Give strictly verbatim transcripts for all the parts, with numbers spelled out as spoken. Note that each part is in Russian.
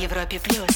Европе плюс.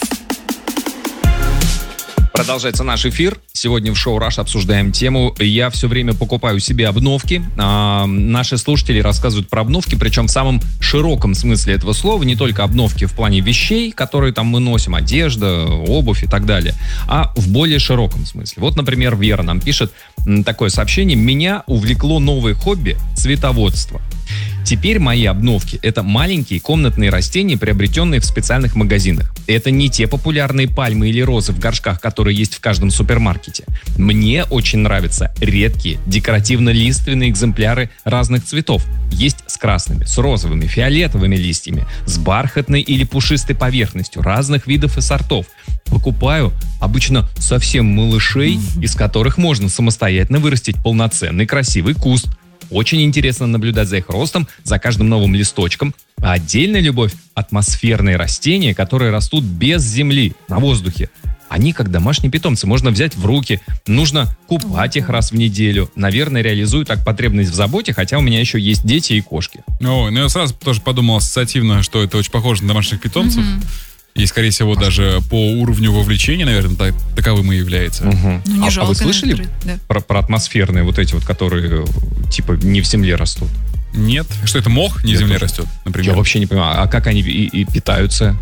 Продолжается наш эфир. Сегодня в шоу «Раш» обсуждаем тему «Я все время покупаю себе обновки». А, наши слушатели рассказывают про обновки, причем в самом широком смысле этого слова. Не только обновки в плане вещей, которые там мы носим, одежда, обувь и так далее, а в более широком смысле. Вот, например, Вера нам пишет такое сообщение. «Меня увлекло новое хобби – цветоводство. Теперь мои обновки – это маленькие комнатные растения, приобретенные в специальных магазинах. Это не те популярные пальмы или розы в горшках, которые есть в каждом супермаркете. Мне очень нравятся редкие декоративно-лиственные экземпляры разных цветов. Есть с красными, с розовыми, фиолетовыми листьями, с бархатной или пушистой поверхностью, разных видов и сортов. Покупаю обычно совсем малышей, из которых можно самостоятельно вырастить полноценный красивый куст. Очень интересно наблюдать за их ростом, за каждым новым листочком. А отдельная любовь – атмосферные растения, которые растут без земли, на воздухе. Они как домашние питомцы, можно взять в руки, нужно купать их раз в неделю. Наверное, реализую так потребность в заботе, хотя у меня еще есть дети и кошки». Ой, ну я сразу тоже подумал ассоциативно, что это очень похоже на домашних питомцев. Mm-hmm. И, скорее всего, даже по уровню вовлечения, наверное, так, таковым и является. Угу. Ну, не а, жалко, а вы слышали наверное, да. про, про атмосферные вот эти вот, которые типа не в земле растут? Нет. Что это, мох не в земле тоже. растет, например? Я вообще не понимаю. А как они и, и питаются?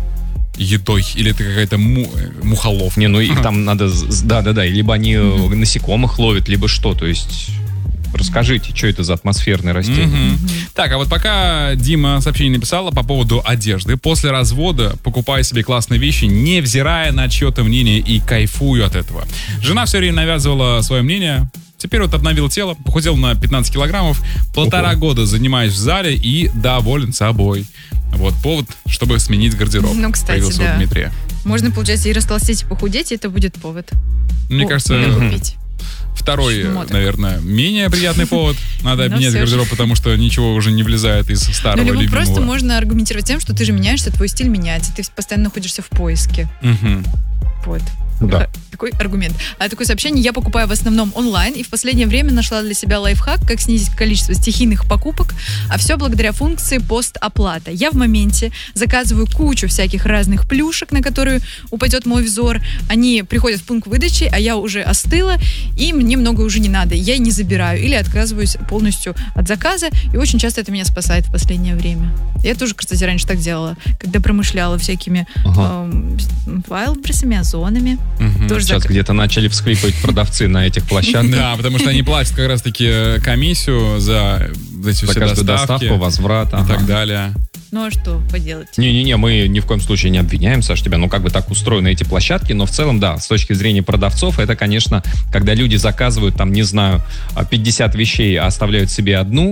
Едой? Или это какая-то му- мухоловка? Не, ну их там надо... Да-да-да. Либо они mm-hmm. насекомых ловят, либо что. То есть... Расскажите, что это за атмосферные растения? Mm-hmm. Mm-hmm. Так, а вот пока Дима сообщение написала по поводу одежды. После развода покупаю себе классные вещи, невзирая на чье-то мнение, и кайфую от этого. Жена все время навязывала свое мнение. Теперь вот обновил тело, похудел на пятнадцать килограммов. Полтора Ого. года занимаюсь в зале и доволен собой. Вот повод, чтобы сменить гардероб. Ну, кстати, появился да. у Дмитрия. Можно, получается, и растолстеть, и похудеть, и это будет повод. Мне О, кажется... купить. Второй, Шмоток. наверное, менее приятный повод. Надо Но обменять все же. гардероб, потому что ничего уже не влезает из старого Ну, либо любимого. просто можно аргументировать тем, что ты же меняешься, твой стиль меняется, ты постоянно находишься в поиске. Мгм. Вот. Да. Такой аргумент. А такое сообщение я покупаю в основном онлайн и в последнее время нашла для себя лайфхак, как снизить количество стихийных покупок, а все благодаря функции постоплата. Я в моменте заказываю кучу всяких разных плюшек, на которые упадет мой взор. Они приходят в пункт выдачи, а я уже остыла, и мне много уже не надо. Я не забираю или отказываюсь полностью от заказа, и очень часто это меня спасает в последнее время. Я тоже, кстати, раньше так делала, когда промышляла всякими Ага. эм, вайлдберрисами, озонами. Мгм. Тоже Сейчас зак- где-то начали всхлипывать продавцы на этих площадках. Да, потому что они платят как раз-таки комиссию за, за эти За все каждую доставки доставку, возврат. и ага. так далее. Ну а что поделать? Не-не-не, мы ни в коем случае не обвиняем, Саш, тебя, ну как бы так устроены эти площадки, но в целом, да, с точки зрения продавцов, это, конечно, когда люди заказывают, там, не знаю, пятьдесят вещей, а оставляют себе одну,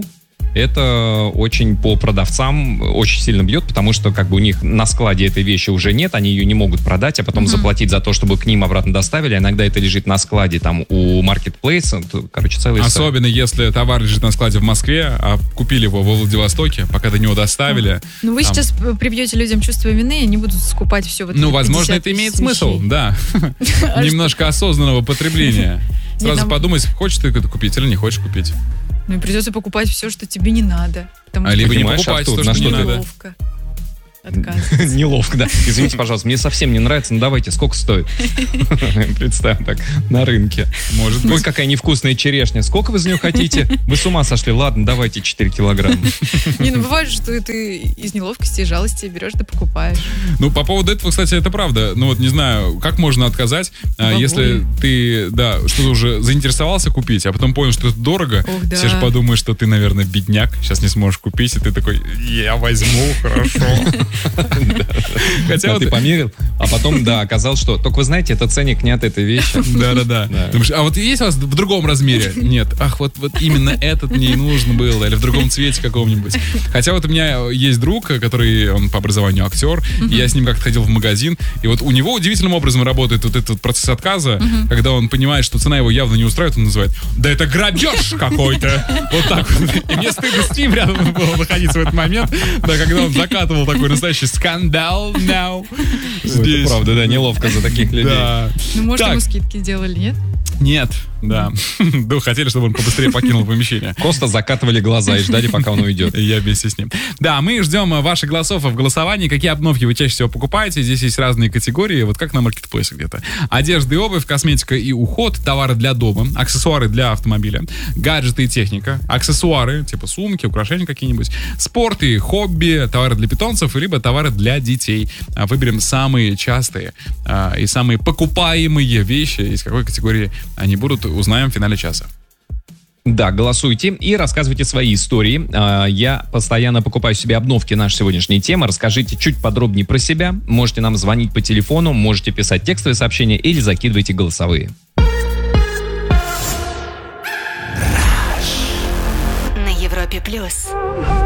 это очень по продавцам очень сильно бьет, потому что как бы у них на складе этой вещи уже нет, они ее не могут продать, а потом Мгм. заплатить за то, чтобы к ним обратно доставили. А иногда это лежит на складе там у маркетплейса, короче, целый сайт. Особенно если товар лежит на складе в Москве, а купили его во Владивостоке, пока до него доставили. Ну вы Там. сейчас прибьете людям чувство вины, и они будут скупать все вот Ну, эти возможно, пятьдесят это имеет вещей. смысл, да. А Немножко осознанного потребления. Сразу нам- подумай, хочешь ты это купить или не хочешь купить. Ну и придется покупать все, что тебе не надо. Потому А что либо не Понимаешь, покупать Артур, то, на что что не ты- надо. неловко отказываться. Неловко, да. Извините, пожалуйста, мне совсем не нравится, ну давайте, сколько стоит? Представь так, на рынке. Может Ой, быть. какая невкусная черешня. Сколько вы за нее хотите? Вы с ума сошли? Ладно, давайте четыре килограмма. Не, ну бывает, что ты из неловкости и жалости берешь да покупаешь. Ну, по поводу этого, кстати, это правда. Ну, вот не знаю, как можно отказать, а, Бабуль. если ты, да, что-то уже заинтересовался купить, а потом понял, что это дорого. Ох, да. Все же подумают, что ты, наверное, бедняк, сейчас не сможешь купить, и ты такой, я возьму, хорошо. Хотя А вот... ты померил, а потом, да, оказалось, что... Только вы знаете, это ценник не от этой вещи. Да-да-да. Да. Думаешь, а вот есть у вас в другом размере? Нет. Ах, вот, вот именно этот мне и нужно было. Или в другом цвете каком-нибудь. Хотя вот у меня есть друг, который, он по образованию актер, и я с ним как-то ходил в магазин, и вот у него удивительным образом работает вот этот вот процесс отказа, когда он понимает, что цена его явно не устраивает, он называет, да это грабеж какой-то. Вот так вот. И мне стыдно с ним рядом было находиться в этот момент, да, когда он закатывал такой настоящий скандал now. Это правда, да, неловко за таких людей. Да. Ну, может, Так. ему скидки сделали, нет? Нет, Да. Да, хотели, чтобы он побыстрее покинул помещение. Коста закатывали глаза и ждали, пока он уйдет. И я вместе с ним. Да, мы ждем ваших голосов в голосовании. Какие обновки вы чаще всего покупаете? Здесь есть разные категории, вот как на маркетплейсе где-то. Одежда и обувь, косметика и уход, товары для дома, аксессуары для автомобиля, гаджеты и техника, аксессуары, типа сумки, украшения какие-нибудь, спорт и хобби, товары для питомцев, либо товары для детей. Выберем самые частые а, и самые покупаемые вещи, из какой категории они будут, узнаем в финале часа. Да, голосуйте и рассказывайте свои истории. Я постоянно покупаю себе обновки нашей сегодняшней темы. Расскажите чуть подробнее про себя. Можете нам звонить по телефону, можете писать текстовые сообщения или закидывайте голосовые. На Европе плюс.